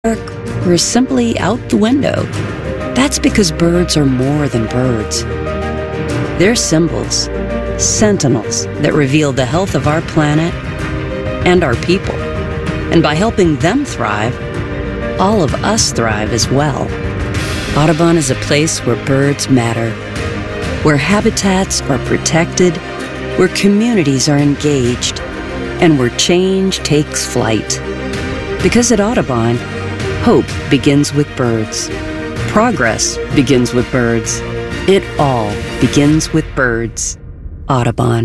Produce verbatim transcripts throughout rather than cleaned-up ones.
We're simply out the window. That's because birds are more than birds. They're symbols, sentinels that reveal the health of our planet and our people. And by helping them thrive, all of us thrive as well. Audubon is a place where birds matter, where habitats are protected, where communities are engaged, and where change takes flight. Because at Audubon, hope begins with birds. Progress begins with birds. It all begins with birds. Audubon.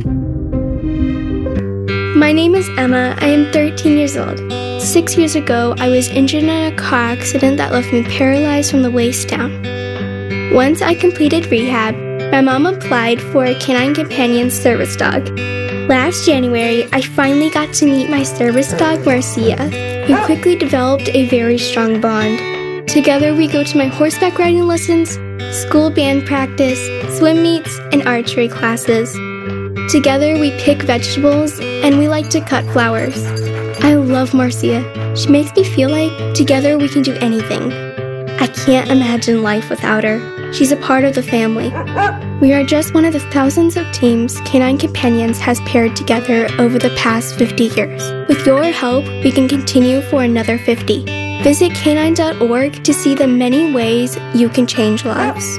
My name is Emma. I am thirteen years old. Six years ago, I was injured in a car accident that left me paralyzed from the waist down. Once I completed rehab, my mom applied for a Canine Companion service dog. Last January, I finally got to meet my service dog, Marcia. We quickly developed a very strong bond. Together, we go to my horseback riding lessons, school band practice, swim meets, and archery classes. Together, we pick vegetables, and we like to cut flowers. I love Marcia. She makes me feel like together we can do anything. I can't imagine life without her. She's a part of the family. We are just one of the thousands of teams Canine Companions has paired together over the past fifty years. With your help, we can continue for another fifty. Visit canine dot org to see the many ways you can change lives.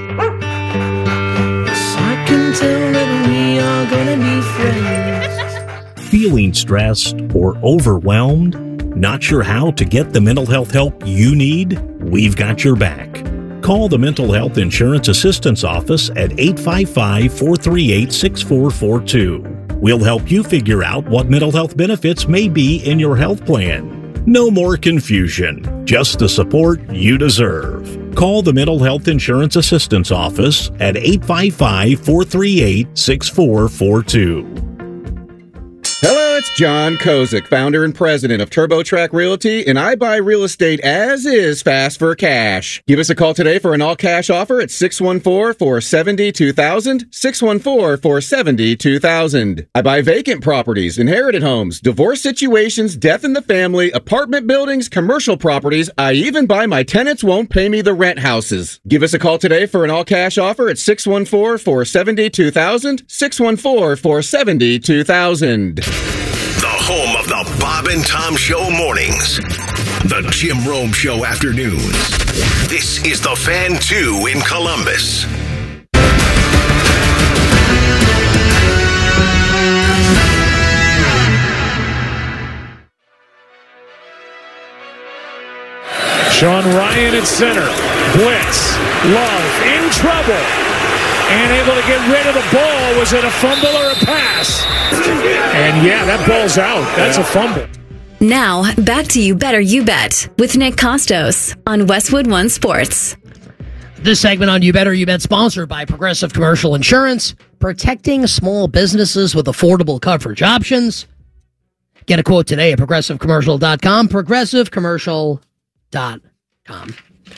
I can tell that we are gonna be friends. Feeling stressed or overwhelmed? Not sure how to get the mental health help you need? We've got your back. Call the Mental Health Insurance Assistance Office at eight five five, four three eight, six four four two. We'll help you figure out what mental health benefits may be in your health plan. No more confusion, just the support you deserve. Call the Mental Health Insurance Assistance Office at eight five five, four three eight, six four four two. Hello, it's John Kozik, founder and president of TurboTrack Realty, and I buy real estate as is fast for cash. Give us a call today for an all-cash offer at six one four, four seven zero, two thousand, six one four, four seven zero, two thousand. I buy vacant properties, inherited homes, divorce situations, death in the family, apartment buildings, commercial properties. I even buy my tenants won't pay me the rent houses. Give us a call today for an all-cash offer at six one four, four seven zero, two thousand, six one four, four seven zero, two thousand. The home of the Bob and Tom Show mornings. The Jim Rome Show afternoons. This is The Fan two in Columbus. Sean Ryan at center. Blitz. Love in trouble. And able to get rid of the ball. Was it a fumble or a pass? And yeah, that ball's out. That's a fumble. Now, back to You Better You Bet with Nick Costos on Westwood One Sports. This segment on You Better You Bet sponsored by Progressive Commercial Insurance, protecting small businesses with affordable coverage options. Get a quote today at progressive commercial dot com, progressive commercial dot com.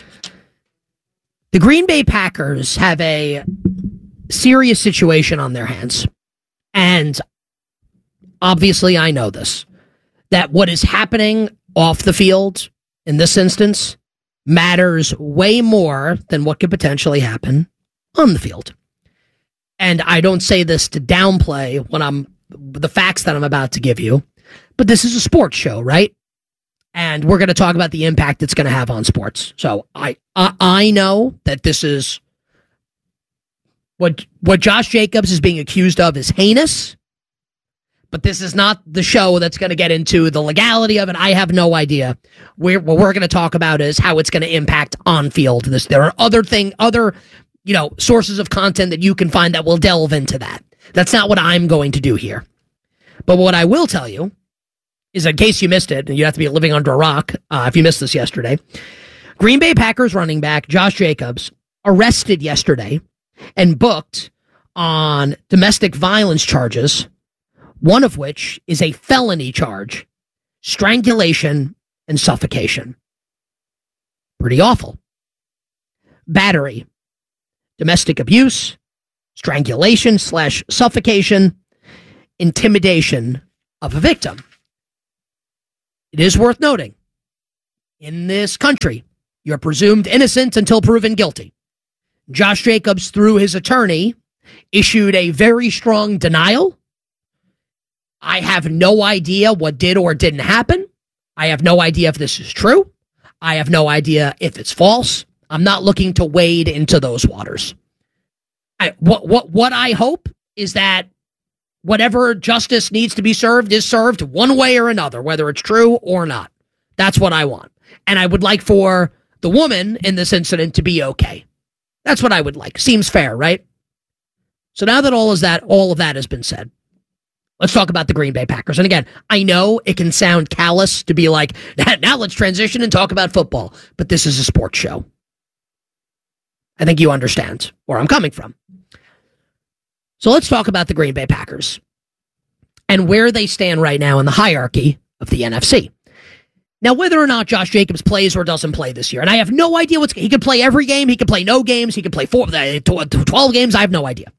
The Green Bay Packers have a serious situation on their hands. And obviously I know this, that what is happening off the field in this instance matters way more than what could potentially happen on the field. And I don't say this to downplay what I'm, the facts that I'm about to give you, but this is a sports show, right? And we're going to talk about the impact it's going to have on sports. So I, I I know that this is what what Josh Jacobs is being accused of is heinous, but this is not the show that's going to get into the legality of it. I have no idea. We're, what we're going to talk about is how it's going to impact on field. This there are other thing other you know sources of content that you can find that will delve into that. That's not what I'm going to do here. But what I will tell you is, in case you missed it, and you have to be living under a rock uh, if you missed this yesterday, Green Bay Packers running back Josh Jacobs arrested yesterday and booked on domestic violence charges, one of which is a felony charge, strangulation and suffocation. Pretty awful. Battery, domestic abuse, strangulation slash suffocation, intimidation of a victim. It is worth noting in this country. You're presumed innocent until proven guilty. Josh Jacobs, through his attorney, issued a very strong denial. I have no idea what did or didn't happen. I have no idea if this is true. I have no idea if it's false. I'm not looking to wade into those waters. I, what, what, what I hope is that whatever justice needs to be served is served one way or another, whether it's true or not. That's what I want. And I would like for the woman in this incident to be okay. That's what I would like. Seems fair, right? So now that all is that, all of that has been said, let's talk about the Green Bay Packers. And again, I know it can sound callous to be like, now let's transition and talk about football. But this is a sports show. I think you understand where I'm coming from. So let's talk about the Green Bay Packers and where they stand right now in the hierarchy of the N F C. Now, whether or not Josh Jacobs plays or doesn't play this year, and I have no idea what's... He could play every game, he could play no games, he could play four, twelve games, I have no idea.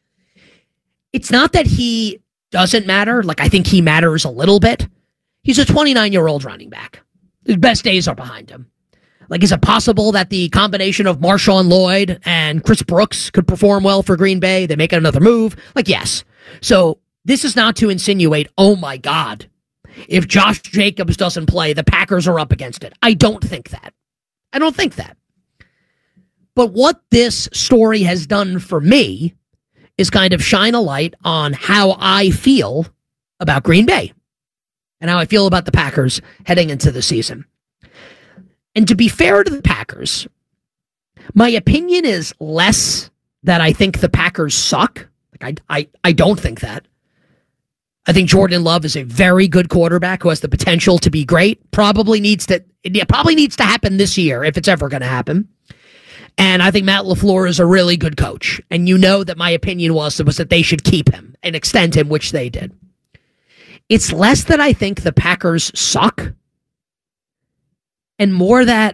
It's not that he doesn't matter. Like, I think he matters a little bit. He's a twenty-nine-year-old running back. His best days are behind him. Like, is it possible that the combination of Marshawn Lloyd and Chris Brooks could perform well for Green Bay? They make another move? Like, yes. So, this is not to insinuate, oh my God, if Josh Jacobs doesn't play, the Packers are up against it. I don't think that. I don't think that. But what this story has done for me is kind of shine a light on how I feel about Green Bay and how I feel about the Packers heading into the season. And to be fair to the Packers, my opinion is less that I think the Packers suck. Like I, I, I don't think that. I think Jordan Love is a very good quarterback who has the potential to be great. Probably needs to, it probably needs to happen this year if it's ever going to happen. And I think Matt LaFleur is a really good coach. And you know that my opinion was, was that they should keep him and extend him, which they did. It's less that I think the Packers suck and more that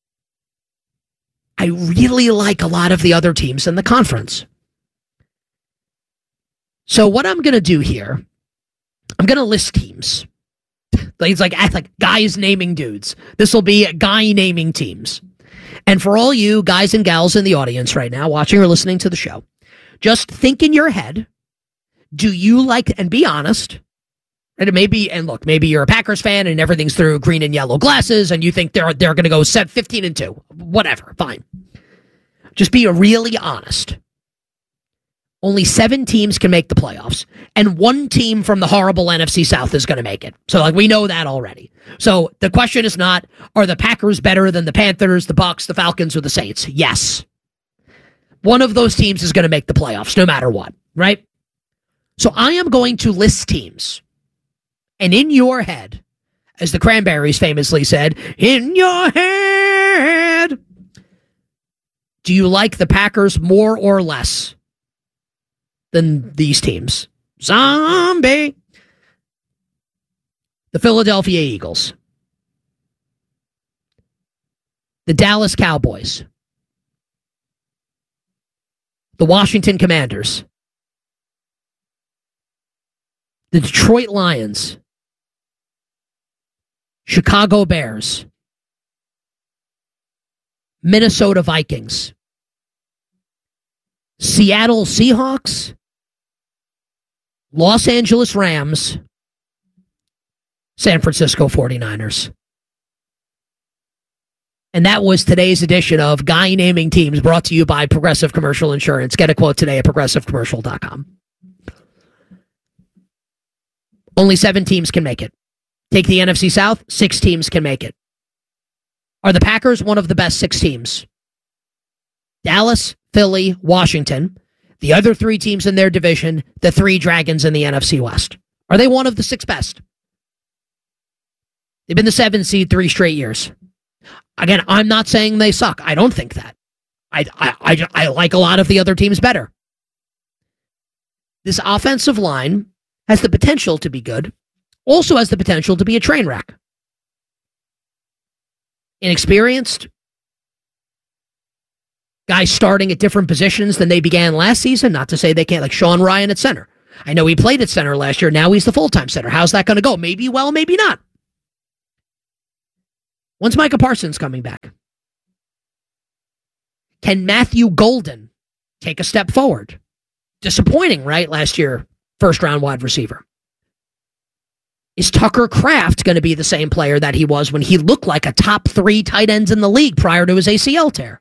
I really like a lot of the other teams in the conference. So what I'm going to do here, I'm going to list teams. It's like, like guys naming dudes. This will be a guy naming teams. And for all you guys and gals in the audience right now, watching or listening to the show, just think in your head, do you like, and be honest, and it may be, and look, maybe you're a Packers fan and everything's through green and yellow glasses and you think they're they're going to go set fifteen and two. Whatever, fine. Just be really honest. Only seven teams can make the playoffs, and one team from the horrible N F C South is going to make it. So, like, we know that already. So the question is not, are the Packers better than the Panthers, the Bucks, the Falcons, or the Saints? Yes. One of those teams is going to make the playoffs, no matter what, right? So I am going to list teams. And in your head, as the Cranberries famously said, in your head, do you like the Packers more or less than these teams? Zombie. The Philadelphia Eagles. The Dallas Cowboys. The Washington Commanders. The Detroit Lions. Chicago Bears. Minnesota Vikings. Seattle Seahawks. Los Angeles Rams. San Francisco forty-niners. And that was today's edition of Guy Naming Teams, brought to you by Progressive Commercial Insurance. Get a quote today at progressive commercial dot com. Only seven teams can make it. Take the N F C South, six teams can make it. Are the Packers one of the best six teams? Dallas, Philly, Washington. The other three teams in their division, the three Dragons in the N F C West. Are they one of the six best? They've been the seven seed three straight years. Again, I'm not saying they suck. I don't think that. I, I, I, I like a lot of the other teams better. This offensive line has the potential to be good. Also has the potential to be a train wreck. Inexperienced. Guys starting at different positions than they began last season. Not to say they can't, like Sean Ryan at center. I know he played at center last year. Now he's the full-time center. How's that going to go? Maybe well, maybe not. When's Micah Parsons coming back? Can Matthew Golden take a step forward? Disappointing, right? Last year, first round wide receiver. Is Tucker Kraft going to be the same player that he was when he looked like a top three tight ends in the league prior to his A C L tear?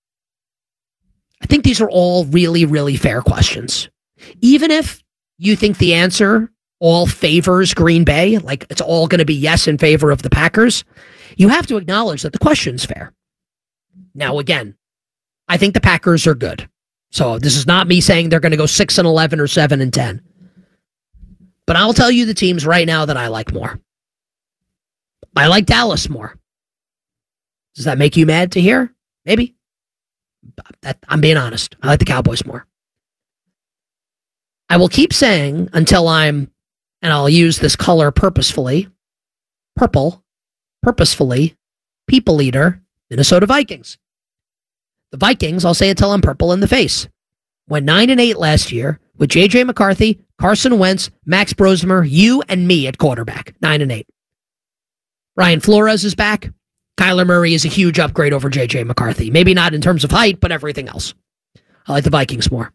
I think these are all really, really fair questions. Even if you think the answer all favors Green Bay, like it's all going to be yes in favor of the Packers, you have to acknowledge that the question's fair. Now, again, I think the Packers are good. So this is not me saying they're going to go six and eleven or seven and ten. But I'll tell you the teams right now that I like more. I like Dallas more. Does that make you mad to hear? Maybe. That, I'm being honest. I like the Cowboys more. I will keep saying until I'm, and I'll use this color purposefully, purple, purposefully, people eater, Minnesota Vikings. The Vikings, I'll say it till I'm purple in the face. Went nine and eight last year with J J McCarthy, Carson Wentz, Max Brosmer, you and me at quarterback. Nine and eight. Brian Flores is back. Kyler Murray is a huge upgrade over J J McCarthy. Maybe not in terms of height, but everything else. I like the Vikings more.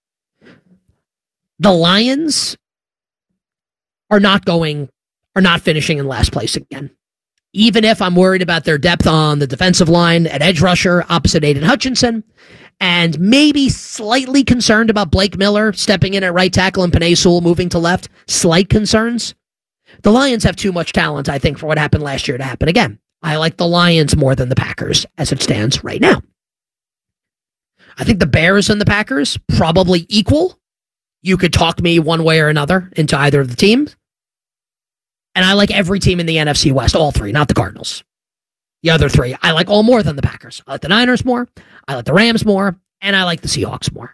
The Lions are not going, are not finishing in last place again. Even if I'm worried about their depth on the defensive line at edge rusher opposite Aiden Hutchinson, and maybe slightly concerned about Blake Miller stepping in at right tackle and Penei Sewell moving to left. Slight concerns. The Lions have too much talent, I think, for what happened last year to happen again. I like the Lions more than the Packers as it stands right now. I think the Bears and the Packers probably equal. You could talk me one way or another into either of the teams. And I like every team in the N F C West, all three, not the Cardinals. The other three, I like all more than the Packers. I like the Niners more, I like the Rams more, and I like the Seahawks more.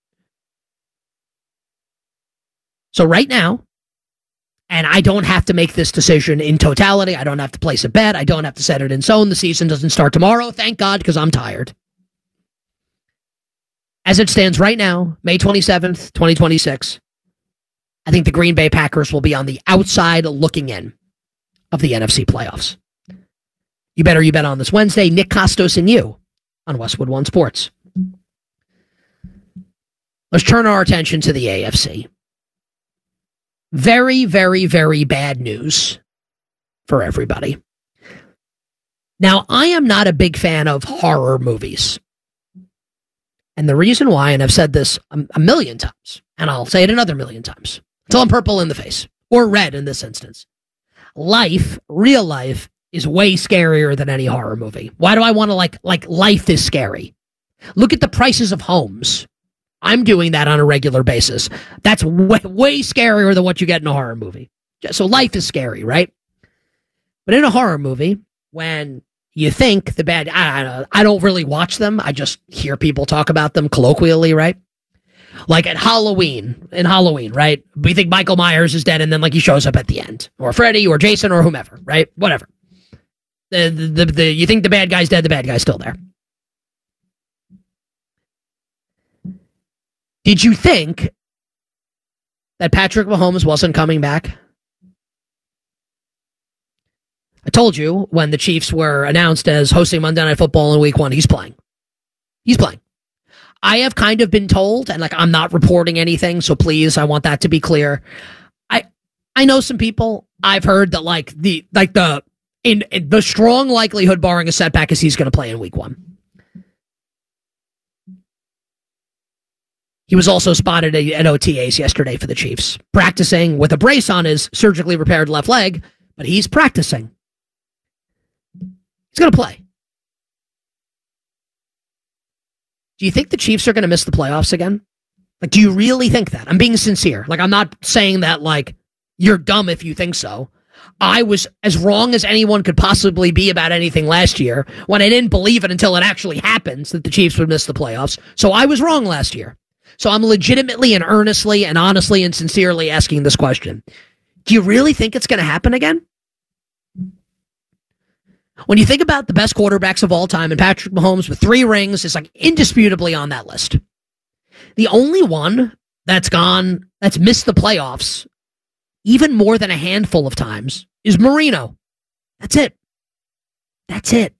So right now, and I don't have to make this decision in totality. I don't have to place a bet. I don't have to set it in stone. The season doesn't start tomorrow. Thank God, because I'm tired. As it stands right now, May twenty-seventh, twenty twenty-six, I think the Green Bay Packers will be on the outside looking in of the N F C playoffs. You better you bet on this Wednesday. Nick Costos and you on Westwood One Sports. Let's turn our attention to the A F C. Very, very, very bad news for everybody. Now, I am not a big fan of horror movies. And the reason why, and I've said this a, a million times, and I'll say it another million times, until I'm purple in the face, or red in this instance. Life, real life, is way scarier than any horror movie. Why do I want to like, like life is scary? Look at the prices of homes. I'm doing that on a regular basis. That's way, way scarier than what you get in a horror movie. So life is scary, right? But in a horror movie, when you think the bad, I, I don't really watch them. I just hear people talk about them colloquially, right? Like at Halloween, in Halloween, right? We think Michael Myers is dead, and then like he shows up at the end, or Freddy, or Jason, or whomever, right? Whatever. The, the, the, the, you think the bad guy's dead, the bad guy's still there. Did you think that Patrick Mahomes wasn't coming back? I told you when the Chiefs were announced as hosting Monday Night Football in week one, he's playing. He's playing. I have kind of been told, and like I'm not reporting anything, so please, I want that to be clear. I I know some people. I've heard that like the like the in, in the strong likelihood, barring a setback, is he's going to play in week one. He was also spotted at O T As yesterday for the Chiefs, practicing with a brace on his surgically repaired left leg, but he's practicing. He's going to play. Do you think the Chiefs are going to miss the playoffs again? Like, do you really think that? I'm being sincere. Like, I'm not saying that, like, you're dumb if you think so. I was as wrong as anyone could possibly be about anything last year when I didn't believe it until it actually happens that the Chiefs would miss the playoffs. So I was wrong last year. So I'm legitimately and earnestly and honestly and sincerely asking this question. Do you really think it's going to happen again? When you think about the best quarterbacks of all time, and Patrick Mahomes with three rings is like indisputably on that list. The only one that's gone, that's missed the playoffs even more than a handful of times is Marino. That's it. That's it.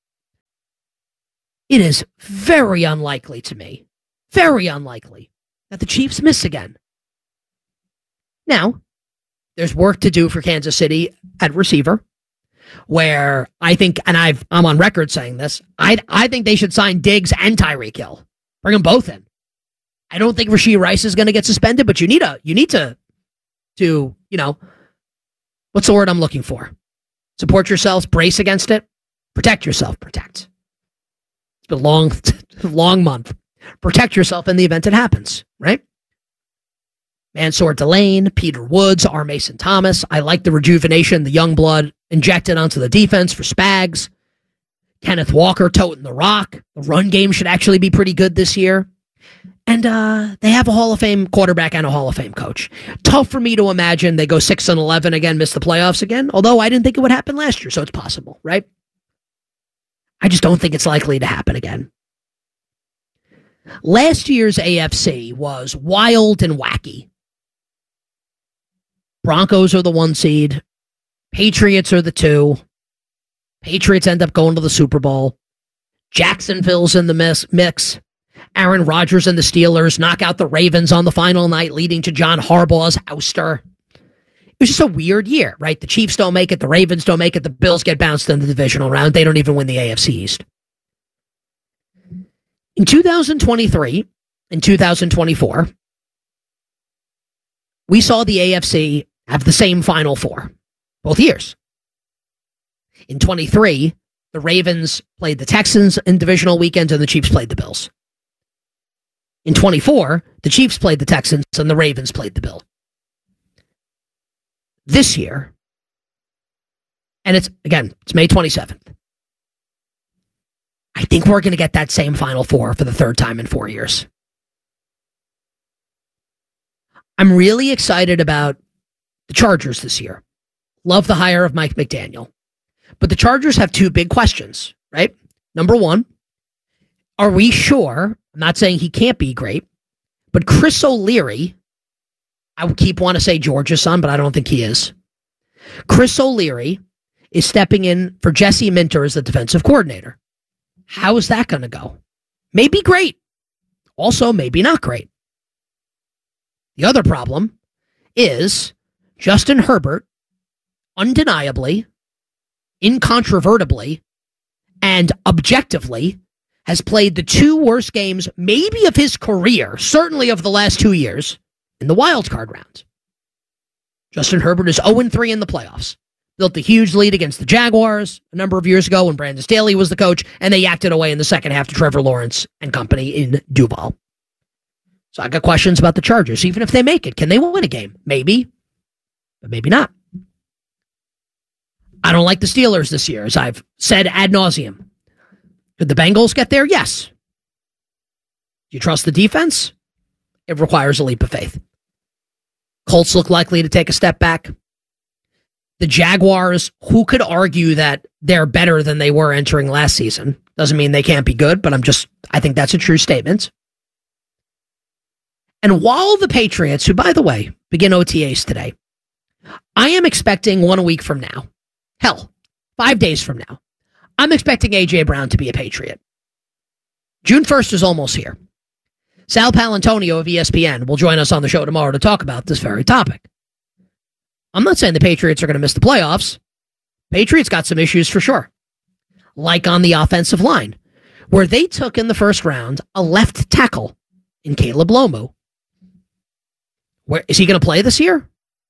It is very unlikely to me, very unlikely, that the Chiefs miss again. Now, there's work to do for Kansas City at receiver, where I think, and I've, I'm on record saying this, I I think they should sign Diggs and Tyreek Hill. Bring them both in. I don't think Rashee Rice is going to get suspended, but you need a you need to to you know what's the word I'm looking for? Support yourselves, brace against it, protect yourself, protect. It's been a long, long month. Protect yourself in the event it happens, right? Mansour Delane, Peter Woods, R. Mason Thomas. I like the rejuvenation, the young blood injected onto the defense for Spags. Kenneth Walker toting the rock. The run game should actually be pretty good this year. And uh, they have a Hall of Fame quarterback and a Hall of Fame coach. Tough for me to imagine they go six and eleven again, miss the playoffs again, although I didn't think it would happen last year, so it's possible, right? I just don't think it's likely to happen again. Last year's A F C was wild and wacky. Broncos are the one seed. Patriots are the two. Patriots end up going to the Super Bowl. Jacksonville's in the mix. Aaron Rodgers and the Steelers knock out the Ravens on the final night, leading to John Harbaugh's ouster. It was just a weird year, right? The Chiefs don't make it. The Ravens don't make it. The Bills get bounced in the divisional round. They don't even win the A F C East. In two thousand twenty-three and two thousand twenty-four, we saw the A F C have the same Final Four both years. In twenty-three, the Ravens played the Texans in divisional weekends and the Chiefs played the Bills. In twenty-four, the Chiefs played the Texans and the Ravens played the Bills. This year, and it's, again, it's May twenty-seventh. I think we're going to get that same Final Four for the third time in four years. I'm really excited about the Chargers this year. Love the hire of Mike McDaniel. But the Chargers have two big questions, right? Number one, are we sure, I'm not saying he can't be great, but Chris O'Leary, I would keep want to say Georgia's son, but I don't think he is. Chris O'Leary is stepping in for Jesse Minter as the defensive coordinator. How is that going to go? Maybe great. Also, maybe not great. The other problem is Justin Herbert, undeniably, incontrovertibly, and objectively, has played the two worst games, maybe of his career, certainly of the last two years, in the wild card round. Justin Herbert is oh and three in the playoffs. Built a huge lead against the Jaguars a number of years ago when Brandon Staley was the coach, and they yacked it away in the second half to Trevor Lawrence and company in Duval. So I got questions about the Chargers. Even if they make it, can they win a game? Maybe, but maybe not. I don't like the Steelers this year, as I've said ad nauseum. Could the Bengals get there? Yes. Do you trust the defense? It requires a leap of faith. Colts look likely to take a step back. The Jaguars, who could argue that they're better than they were entering last season? Doesn't mean they can't be good, but I'm just, I think that's a true statement. And while the Patriots, who, by the way, begin O T As today, I am expecting one week from now, hell, five days from now, I'm expecting A J Brown to be a Patriot. June first is almost here. Sal Palantonio of E S P N will join us on the show tomorrow to talk about this very topic. I'm not saying the Patriots are going to miss the playoffs. Patriots got some issues for sure. Like on the offensive line, where they took in the first round a left tackle in Caleb Lomu. Where is he going to play this year?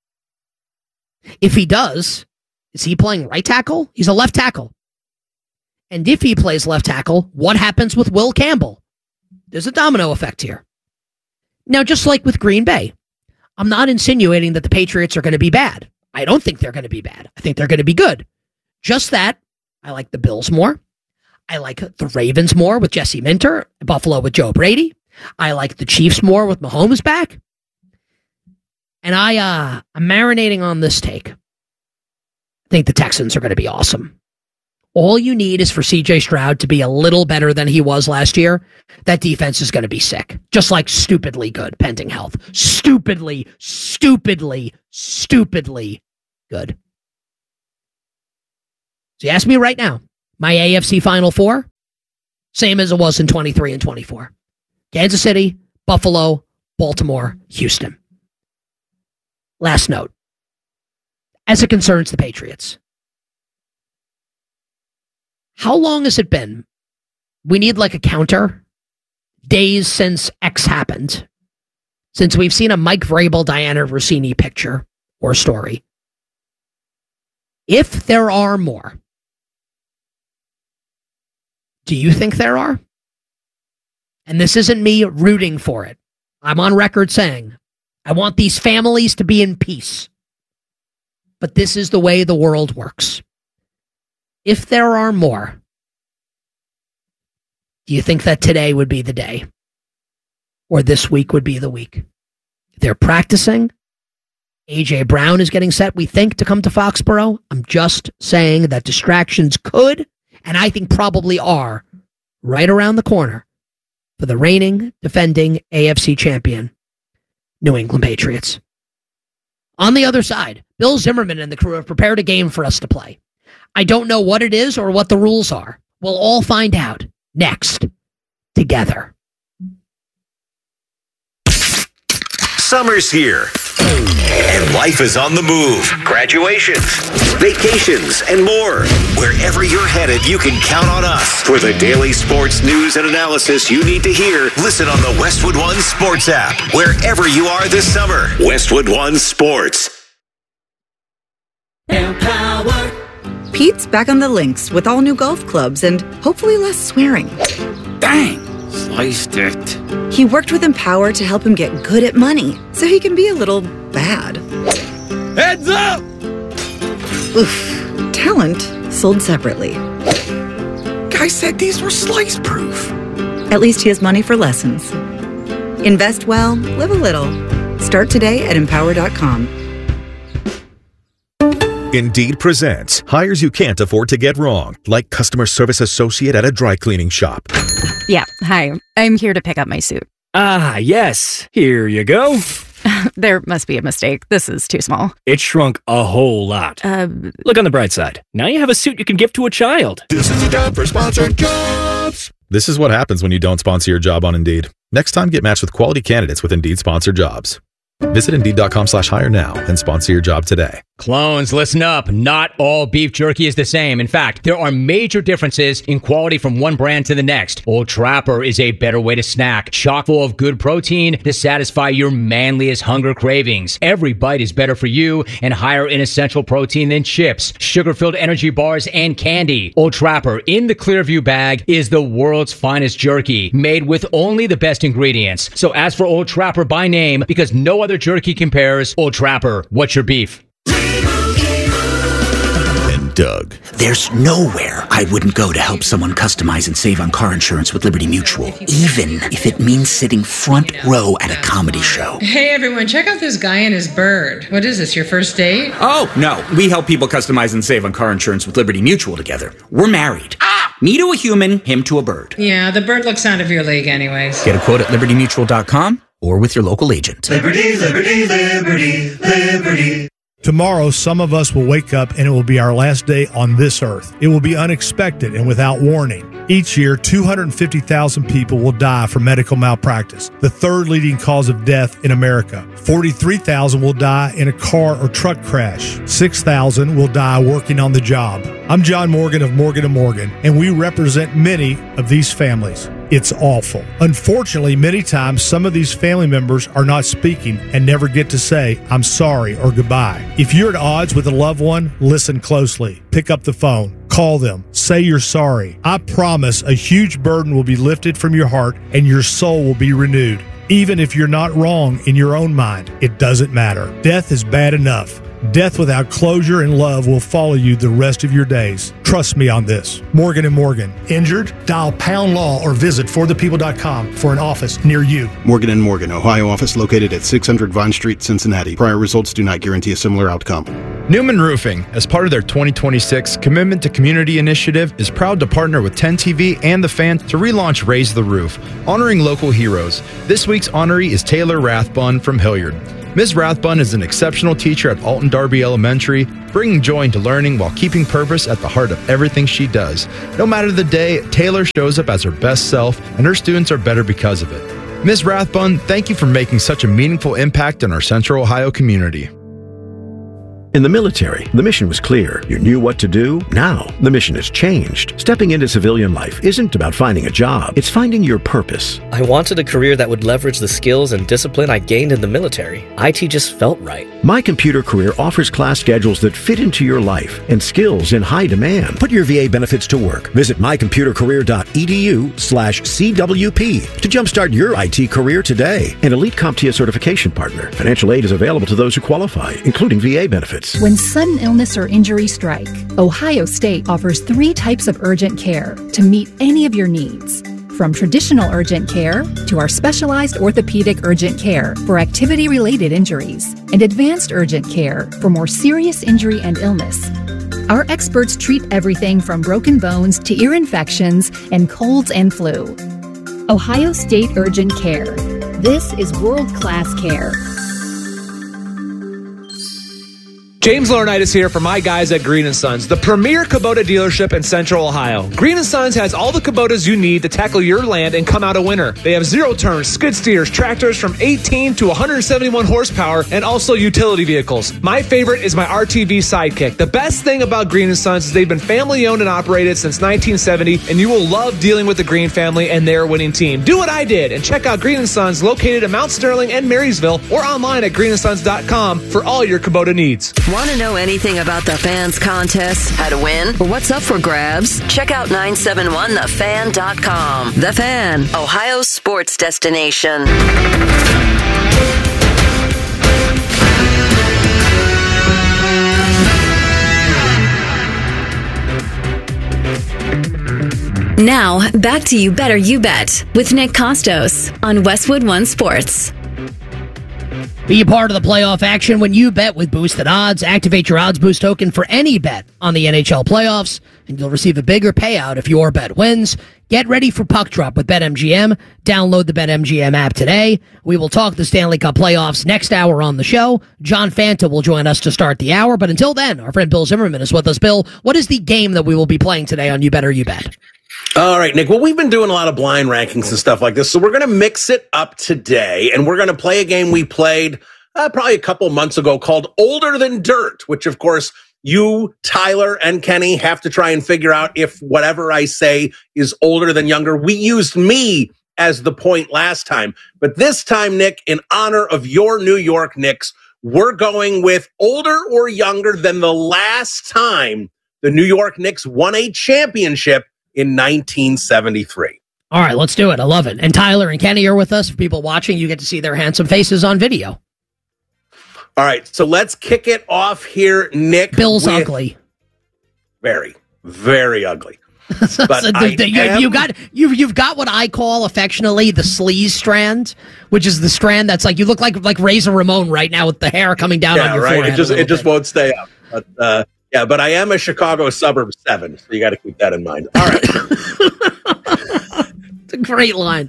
If he does, is he playing right tackle? He's a left tackle. And if he plays left tackle, what happens with Will Campbell? There's a domino effect here. Now, just like with Green Bay, I'm not insinuating that the Patriots are going to be bad. I don't think they're going to be bad. I think they're going to be good. Just that, I like the Bills more. I like the Ravens more with Jesse Minter, Buffalo with Joe Brady. I like the Chiefs more with Mahomes back. And I, uh, I'm marinating on this take. I think the Texans are going to be awesome. All you need is for C J Stroud to be a little better than he was last year. That defense is going to be sick. Just like stupidly good, pending health. Stupidly, stupidly, stupidly good. So you ask me right now, My A F C Final Four, same as it was in twenty-three and twenty-four. Kansas City, Buffalo, Baltimore, Houston. Last note. As it concerns the Patriots, how long has it been? We need like a counter. Days since X happened. Since we've seen a Mike Vrabel, Diana Rossini picture or story. If there are more, do you think there are? And this isn't me rooting for it. I'm on record saying, I want these families to be in peace. But this is the way the world works. If there are more, do you think that today would be the day? Or this week would be the week? They're practicing. A J Brown is getting set, we think, to come to Foxborough. I'm just saying that distractions could, and I think probably are, right around the corner for the reigning, defending A F C champion, New England Patriots. On the other side, Bill Zimmerman and the crew have prepared a game for us to play. I don't know what it is or what the rules are. We'll all find out next, together. Summer's here, and life is on the move. Graduations, vacations, and more. Wherever you're headed, you can count on us. For the daily sports news and analysis you need to hear, listen on the Westwood One Sports app. Wherever you are this summer, Westwood One Sports. Empower. Pete's back on the links with all new golf clubs and hopefully less swearing. Dang, sliced it. He worked with Empower to help him get good at money so he can be a little bad. Heads up! Oof. Talent sold separately. Guy said these were slice proof. At least he has money for lessons. Invest well, live a little. Start today at empower dot com. Indeed presents hires you can't afford to get wrong, like customer service associate at a dry cleaning shop. Yeah, hi. I'm here to pick up my suit. Ah, yes. Here you go. There must be a mistake. This is too small. It shrunk a whole lot. Uh, Look on the bright side. Now you have a suit you can give to a child. This is a job for sponsored jobs. This is what happens when you don't sponsor your job on Indeed. Next time, get matched with quality candidates with Indeed sponsored jobs. Visit Indeed.com slash hire now and sponsor your job today. Clones, listen up. Not all beef jerky is the same. In fact, there are major differences in quality from one brand to the next. Old Trapper is a better way to snack, chock full of good protein to satisfy your manliest hunger cravings. Every bite is better for you and higher in essential protein than chips, sugar-filled energy bars, and candy. Old Trapper in the Clearview bag is the world's finest jerky, made with only the best ingredients. So ask for Old Trapper by name because no other jerky compares. Old Trapper, what's your beef? And Doug. There's nowhere I wouldn't go to help someone customize and save on car insurance with Liberty Mutual, even if it means sitting front row at a comedy show. Hey everyone, check out this guy and his bird. What is this, your first date? Oh, no. We help people customize and save on car insurance with Liberty Mutual together. We're married. Ah! Me to a human, him to a bird. Yeah, the bird looks out of your league anyways. Get a quote at liberty mutual dot com or with your local agent. Liberty, liberty, liberty, liberty. Tomorrow, some of us will wake up and it will be our last day on this earth. It will be unexpected and without warning. Each year, two hundred fifty thousand people will die from medical malpractice, the third leading cause of death in America. forty-three thousand will die in a car or truck crash. six thousand will die working on the job. I'm John Morgan of Morgan and Morgan, and we represent many of these families. It's awful. Unfortunately, many times some of these family members are not speaking and never get to say, I'm sorry or goodbye. If you're at odds with a loved one, listen closely. Pick up the phone. Call them. Say you're sorry. I promise a huge burden will be lifted from your heart and your soul will be renewed. Even if you're not wrong in your own mind, it doesn't matter. Death is bad enough. Death without closure and love will follow you the rest of your days. Trust me on this. Morgan and Morgan. Injured? Dial pound law or visit for the people dot com for an office near you. Morgan and Morgan, Ohio office located at six hundred Vine Street, Cincinnati. Prior results do not guarantee a similar outcome. Newman Roofing, as part of their twenty twenty-six Commitment to Community initiative, is proud to partner with ten T V and The Fan to relaunch Raise the Roof, honoring local heroes. This week's honoree is Taylor Rathbun from Hilliard. Miz Rathbun is an exceptional teacher at Alton Darby Elementary, bringing joy into learning while keeping purpose at the heart of everything she does. No matter the day, Taylor shows up as her best self, and her students are better because of it. Miz Rathbun, thank you for making such a meaningful impact in our Central Ohio community. In the military, the mission was clear. You knew what to do. Now, the mission has changed. Stepping into civilian life isn't about finding a job. It's finding your purpose. I wanted a career that would leverage the skills and discipline I gained in the military. I T just felt right. My Computer Career offers class schedules that fit into your life and skills in high demand. Put your V A benefits to work. Visit mycomputercareer.edu slash CWP to jumpstart your I T career today. An Elite CompTIA certification partner. Financial aid is available to those who qualify, including V A benefits. When sudden illness or injury strike, Ohio State offers three types of urgent care to meet any of your needs. From traditional urgent care to our specialized orthopedic urgent care for activity-related injuries and advanced urgent care for more serious injury and illness. Our experts treat everything from broken bones to ear infections and colds and flu. Ohio State Urgent Care. This is world-class care. James Laurinaitis here for my guys at Green and Sons, the premier Kubota dealership in Central Ohio. Green and Sons has all the Kubotas you need to tackle your land and come out a winner. They have zero-turn skid steers, tractors from eighteen to one hundred seventy-one horsepower, and also utility vehicles. My favorite is my R T V Sidekick. The best thing about Green and Sons is they've been family-owned and operated since nineteen seventy, and you will love dealing with the Green family and their winning team. Do what I did and check out Green and Sons located in Mount Sterling and Marysville or online at green and sons dot com for all your Kubota needs. Want to know anything about the Fans contest, how to win, or what's up for grabs? Check out nine seven one the fan dot com. The Fan, Ohio's sports destination. Now, back to You Better You Bet with Nick Costos on Westwood One Sports. Be a part of the playoff action when you bet with boosted odds. Activate your odds boost token for any bet on the N H L playoffs, and you'll receive a bigger payout if your bet wins. Get ready for puck drop with BetMGM. Download the BetMGM app today. We will talk the Stanley Cup playoffs next hour on the show. John Fanta will join us to start the hour, but until then, our friend Bill Zimmerman is with us. Bill, what is the game that we will be playing today on You Better You Bet? All right, Nick. Well, we've been doing a lot of blind rankings and stuff like this, so we're going to mix it up today, and we're going to play a game we played uh, probably a couple months ago called Older Than Dirt, which, of course, you, Tyler, and Kenny have to try and figure out if whatever I say is older than younger. We used me as the point last time, but this time, Nick, in honor of your New York Knicks, we're going with older or younger than the last time the New York Knicks won a championship in nineteen seventy-three. All right, let's do it. I love it. And Tyler and Kenny are with us. For people watching, you get to see their handsome faces on video. All right, so let's kick it off here, Nick. Bill's ugly. Very, very ugly. But so the, the, you, am... you got you you've got what I call affectionately the sleaze strand, which is the strand that's like you look like like Razor Ramon right now with the hair coming down yeah, on your right. forehead. It just it bit. just won't stay up. But uh, yeah, but I am a Chicago suburb seven, so you got to keep that in mind. All right, it's a great line.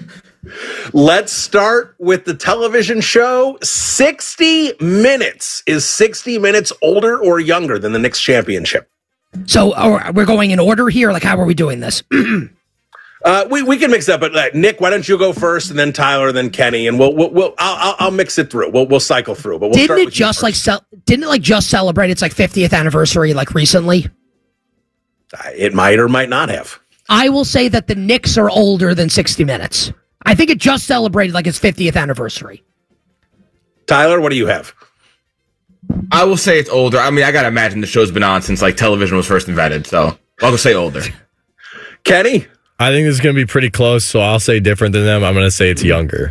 Let's start with the television show. sixty minutes. Is sixty minutes older or younger than the Knicks championship? So are, we're going in order here? Like, how are we doing this? uh, we we can mix it up, but uh, Nick, why don't you go first, and then Tyler, then Kenny, and we'll we'll, we'll I'll, I'll mix it through. We'll we'll cycle through. But we'll didn't start it with just like ce- didn't it like just celebrate its like fiftieth anniversary like recently? Uh, it might or might not have. I will say that the Knicks are older than sixty minutes. I think it just celebrated like its fiftieth anniversary. Tyler, what do you have? I will say it's older. I mean, I gotta imagine the show's been on since like television was first invented, so I'll just say older. Kenny? I think this is gonna be pretty close, so I'll say different than them. I'm gonna say it's younger.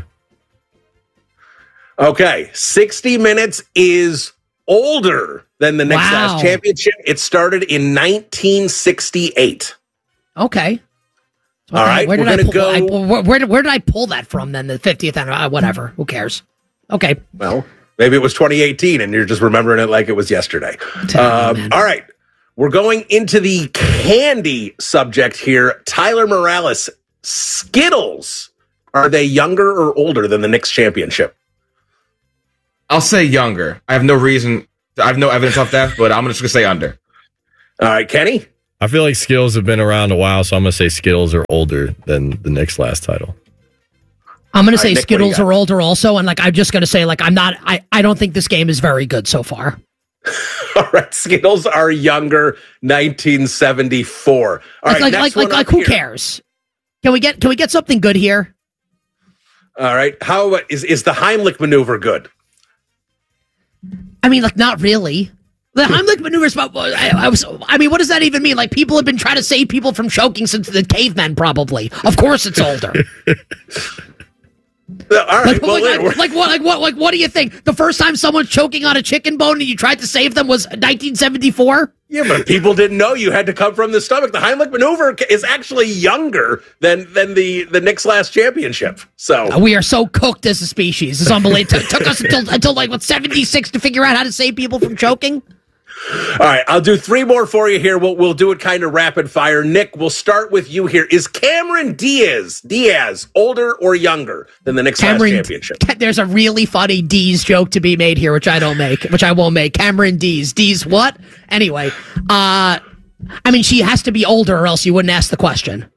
Okay, sixty minutes is older than the Knicks wow. last championship. It started in nineteen sixty-eight. Okay. All right, where did we're I gonna pull, go. I, where, where, where did I pull that from then? The fiftieth anniversary, uh, whatever. Who cares? Okay. Well, Maybe it was twenty eighteen and you're just remembering it like it was yesterday. Um, all right. We're going into the candy subject here. Tyler Morales, Skittles. Are they younger or older than the Knicks championship? I'll say younger. I have no reason. I have no evidence of that, but I'm just going to say under. All right, Kenny? I feel like Skittles have been around a while, so I'm going to say Skittles are older than the Knicks' last title. I'm going to say right, Nick, Skittles are older also, and like I'm just going to say, like I'm not. I, I don't think this game is very good so far. All right, Skittles are younger, nineteen seventy-four. All right, like next like like, one like up who here. cares? Can we get can we get something good here? All right, how about, is is the Heimlich maneuver good? I mean, like not really. The Heimlich maneuver is about. I, I was. I mean, what does that even mean? Like people have been trying to save people from choking since the cavemen, probably. Of course, it's older. All right, like, well, like, we're- like, like what? Like what? Like what do you think? The first time someone's choking on a chicken bone and you tried to save them was nineteen seventy-four. Yeah, but people didn't know you had to come from the stomach. The Heimlich maneuver is actually younger than than the the Knicks' last championship. So We are so cooked as a species. It's unbelievable. It took us until until like what seventy-six to figure out how to save people from choking. all right, I'll do three more for you here. We'll we'll do it kind of rapid fire. Nick, we'll start with you here. Is Cameron Diaz Diaz older or younger than the Knicks' Cameron, last championship? There's a really funny D's joke to be made here, which I don't make, which I won't make. Cameron D's. D's what? Anyway, uh, I mean, she has to be older or else you wouldn't ask the question.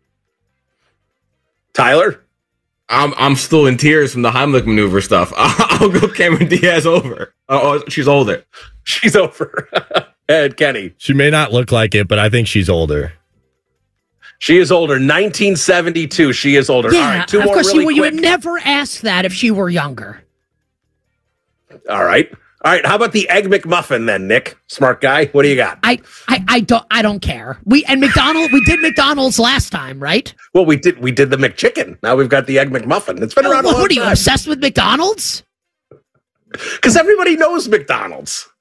Tyler? I'm I'm still in tears from the Heimlich maneuver stuff. I'll, I'll go Cameron Diaz over. Oh, she's older. She's over. Ed, Kenny. She may not look like it, but I think she's older. She is older. nineteen seventy-two. She is older. Yeah, All right, two of more course really you, you quick. would never ask that if she were younger. All right. All right. How about the Egg McMuffin then, Nick? Smart guy. What do you got? I, I, I don't I don't care. We and McDonald we did McDonald's last time, right? Well, we did we did the McChicken. Now we've got the Egg McMuffin. It's been around What, a long what are you time. obsessed with McDonald's? Because everybody knows McDonald's.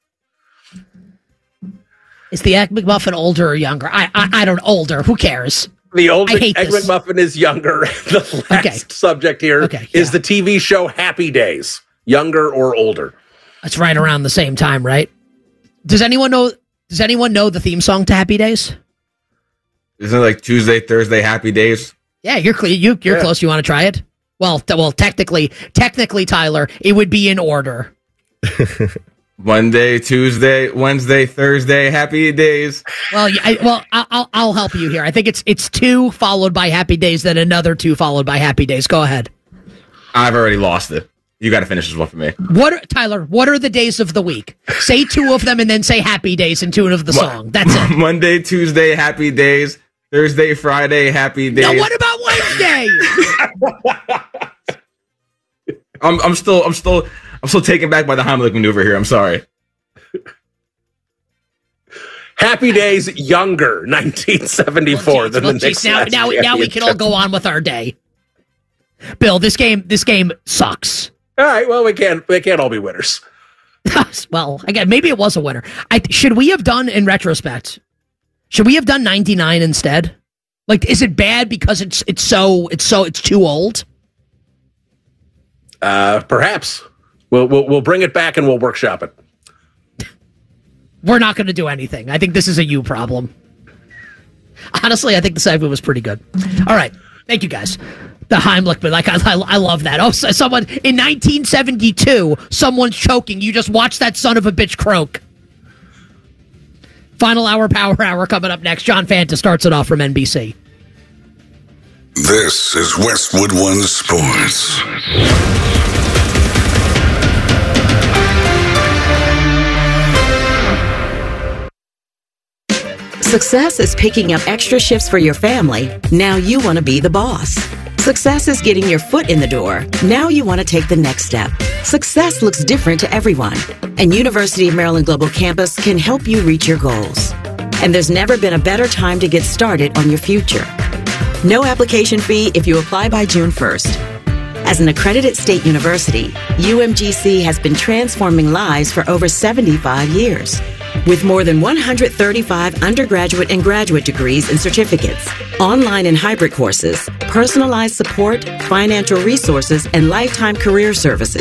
Is the Egg McMuffin older or younger? I I, I don't older. Who cares? The old I Egg hate this. McMuffin is younger. The last Okay. subject here is Okay, yeah. the T V show Happy Days. Younger or older? It's right around the same time, right? Does anyone know? Does anyone know the theme song to Happy Days? Isn't it like Tuesday, Thursday, happy days? Yeah, you're cl- you you're Yeah. close. You want to try it? Well, th- well, technically, technically, Tyler, it would be in order. Monday, Tuesday, Wednesday, Thursday, happy days. Well, yeah, I, well, I- I'll I'll help you here. I think it's it's two followed by Happy Days, then another two followed by Happy Days. Go ahead. I've already lost it. You got to finish this one for me. What are, Tyler? What are the days of the week? Say two of them and then say Happy Days and two of the song. That's it. Monday, Tuesday, happy days. Thursday, Friday, happy days. Now, what about Wednesday? I'm I'm still I'm still I'm still taken back by the Heimlich maneuver here. I'm sorry. Happy Days younger, nineteen seventy-four than Well, the geez, Knicks' now, last now, now we can all championship. go on with our day. Bill, this game, this game sucks. All right, well, we can't we can't all be winners. Well, again, maybe it was a winner. I should we have done in retrospect? Should we have done ninety-nine instead? Like, is it bad because it's it's so it's so it's too old? Uh, perhaps we'll, we'll we'll bring it back and we'll workshop it. We're not going to do anything. I think this is a you problem. Honestly, I think the segment was pretty good. All right, thank you guys. The Heimlich, but like I, I, I love that. Oh, so someone in nineteen seventy-two, someone's choking. You just watch that son of a bitch croak. Final hour, power hour coming up next. John Fanta starts it off from N B C. This is Westwood One Sports. Success is picking up extra shifts for your family. Now you want to be the boss. Success is getting your foot in the door. Now you want to take the next step. Success looks different to everyone, and University of Maryland Global Campus can help you reach your goals. And there's never been a better time to get started on your future. No application fee if you apply by June first. As an accredited state university, U M G C has been transforming lives for over seventy-five years. With more than one hundred thirty-five undergraduate and graduate degrees and certificates, online and hybrid courses, personalized support, financial resources, and lifetime career services,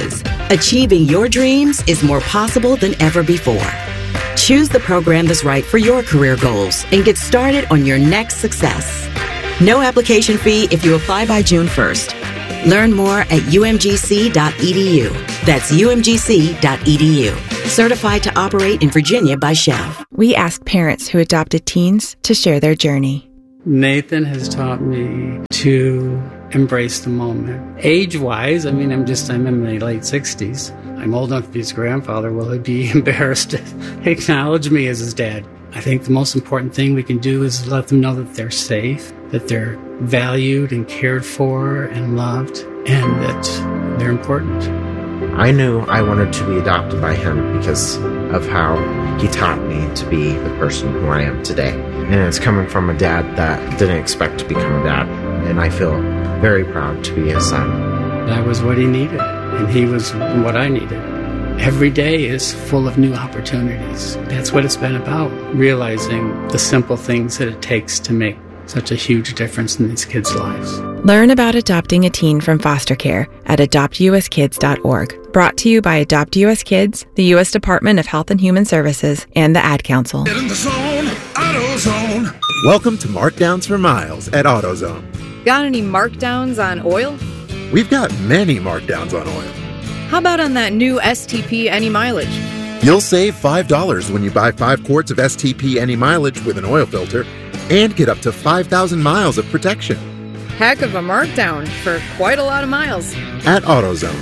Achieving your dreams is more possible than ever before. Choose the program that's right for your career goals and get started on your next success. No application fee if you apply by June first. Learn more at U M G C dot E D U. That's U M G C dot E D U. Certified to operate in Virginia by Chev. We asked parents who adopted teens to share their journey. Nathan has taught me to embrace the moment. Age-wise, I mean, I'm just, I'm in my late sixties. I'm old enough to be his grandfather. Will he be embarrassed to acknowledge me as his dad? I think the most important thing we can do is let them know that they're safe, that they're valued and cared for and loved, and that they're important. I knew I wanted to be adopted by him because of how he taught me to be the person who I am today. And it's coming from a dad that didn't expect to become a dad, and I feel very proud to be his son. That was what he needed, and he was what I needed. Every day is full of new opportunities. That's what it's been about, realizing the simple things that it takes to make such a huge difference in these kids' lives. Learn about adopting a teen from foster care at adopt U S kids dot org. Brought to you by Adopt U S Kids, the U S Department of Health and Human Services, and the Ad Council. Get in the zone, AutoZone. Welcome to Markdowns for Miles at AutoZone. Got any markdowns on oil? We've got many markdowns on oil. How about on that new S T P Any Mileage? You'll save five dollars when you buy five quarts of S T P Any Mileage with an oil filter and get up to five thousand miles of protection. Heck of a markdown for quite a lot of miles. At AutoZone.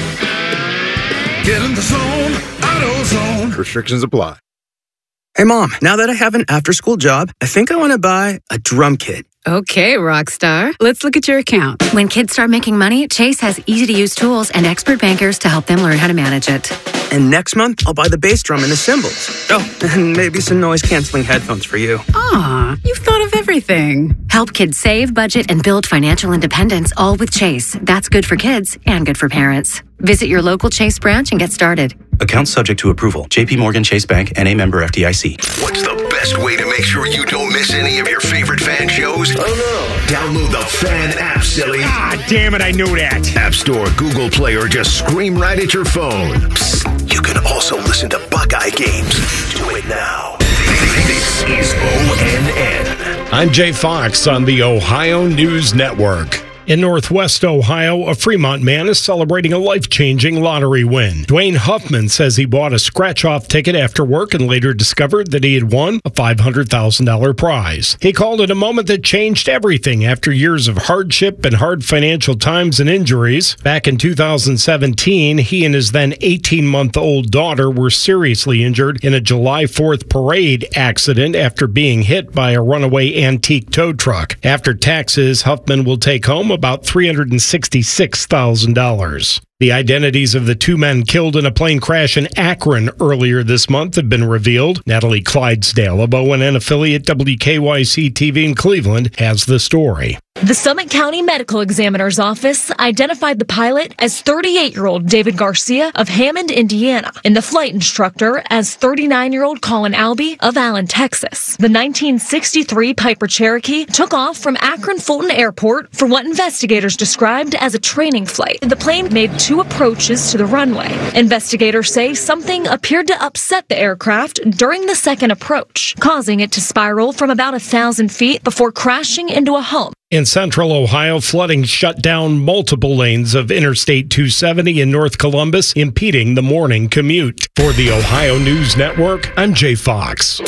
Get in the zone, AutoZone. Restrictions apply. Hey, Mom, now that I have an after-school job, I think I want to buy a drum kit. Okay, Rockstar. Let's look at your account. When kids start making money, Chase has easy-to-use tools and expert bankers to help them learn how to manage it. And next month, I'll buy the bass drum and the cymbals. Oh, and maybe some noise-canceling headphones for you. Aw, you've thought of everything. Help kids save, budget, and build financial independence, all with Chase. That's good for kids and good for parents. Visit your local Chase branch and get started. Account subject to approval. J P Morgan Chase Bank, N A member F D I C. What's the best way to make sure you don't miss any of your favorite fan shows? Oh no. Download the Fan app, silly. Ah, damn it, I knew that. App Store, Google Play, or just scream right at your phone. Psst, you can also listen to Buckeye games. Do it now. This is O N N. I'm Jay Fox on the Ohio News Network. In Northwest Ohio, a Fremont man is celebrating a life-changing lottery win. Dwayne Huffman says he bought a scratch-off ticket after work and later discovered that he had won a five hundred thousand dollars prize. He called it a moment that changed everything after years of hardship and hard financial times and injuries. Back in two thousand seventeen, he and his then eighteen-month-old daughter were seriously injured in a July fourth parade accident after being hit by a runaway antique tow truck. After taxes, Huffman will take home about three hundred sixty-six thousand dollars. The identities of the two men killed in a plane crash in Akron earlier this month have been revealed. Natalie Clydesdale of O N N affiliate W K Y C T V in Cleveland has the story. The Summit County Medical Examiner's Office identified the pilot as thirty-eight-year-old David Garcia of Hammond, Indiana, and the flight instructor as thirty-nine-year-old Colin Albee of Allen, Texas. The nineteen sixty-three Piper Cherokee took off from Akron Fulton Airport for what investigators described as a training flight. The plane made two approaches to the runway. Investigators say something appeared to upset the aircraft during the second approach, causing it to spiral from about a thousand feet before crashing into a home. In central Ohio, flooding shut down multiple lanes of Interstate two seventy in North Columbus, impeding the morning commute. For the Ohio News Network, I'm Jay Fox.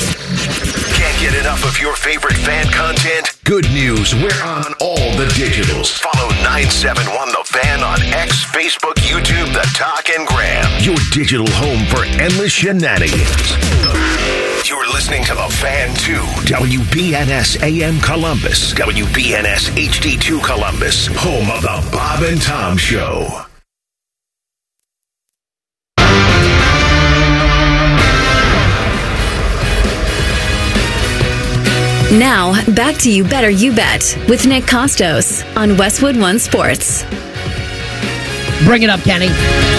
Can't get enough of your favorite fan content? Good news, we're on all the digitals. Follow nine seven one The Fan on X, Facebook, YouTube, The Talk, and Gram. Your digital home for endless shenanigans. You're listening to The Fan two, W B N S A M Columbus, W B N S H D two Columbus, home of The Bob and Tom Show. Now, back to You Better You Bet with Nick Costos on Westwood One Sports. Bring it up, Kenny.